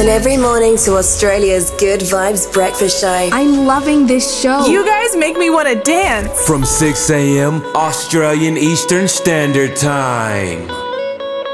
Listen every morning to Australia's Good Vibes Breakfast Show. I'm loving this show. You guys make me want to dance. From 6 a.m. Australian Eastern Standard Time.